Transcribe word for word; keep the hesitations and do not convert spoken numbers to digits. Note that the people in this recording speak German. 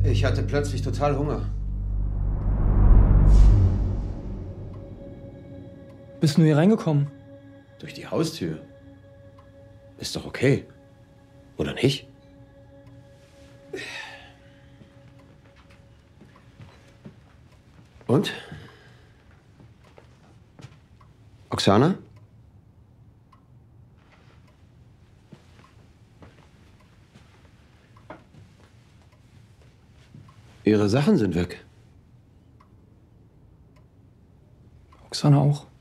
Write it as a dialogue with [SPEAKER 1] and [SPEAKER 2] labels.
[SPEAKER 1] Ich hatte plötzlich total Hunger.
[SPEAKER 2] Bist du hier reingekommen?
[SPEAKER 1] Durch die Haustür. Ist doch okay. Oder nicht? Und? Oksana? Ihre Sachen sind weg.
[SPEAKER 2] Oksana auch.